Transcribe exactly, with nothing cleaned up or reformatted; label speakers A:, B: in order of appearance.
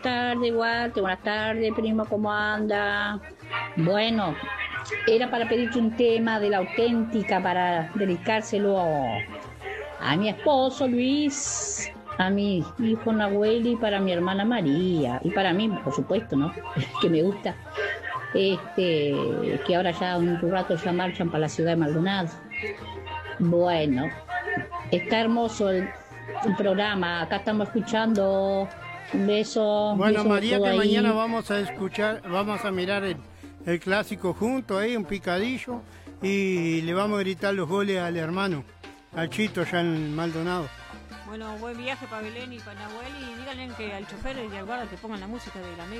A: tardes, Walter. Buenas tardes, primo, ¿cómo anda? Bueno, era para pedirte un tema de la auténtica para dedicárselo a, a mi esposo Luis, a mi hijo Nahuel y para mi hermana María. Y para mí, por supuesto, ¿no? Que me gusta. Este, que ahora ya un rato ya marchan para la ciudad de Maldonado. Bueno, está hermoso el, el programa. Acá estamos escuchando. Un beso.
B: Bueno,
A: beso
B: María, que
A: ahí.
B: mañana vamos a escuchar, vamos a mirar el, el clásico junto ahí, un picadillo, y le vamos a gritar los goles al hermano, al Chito, ya en Maldonado.
C: Bueno, buen viaje para Belén y para Nahuel, y díganle que al chofer y al guarda que pongan la música del amigo.